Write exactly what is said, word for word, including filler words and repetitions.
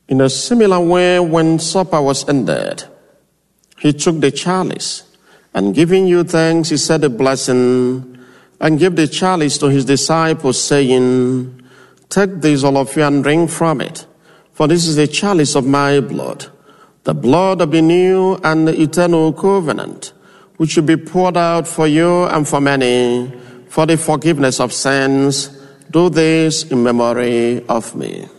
In a similar way, when supper was ended, he took the chalice, and giving you thanks, he said a blessing, and gave the chalice to his disciples, saying, "Take this, all of you, and drink from it, for this is the chalice of my blood, the blood of the new and eternal covenant, which should be poured out for you and for many, for the forgiveness of sins. Do this in memory of me."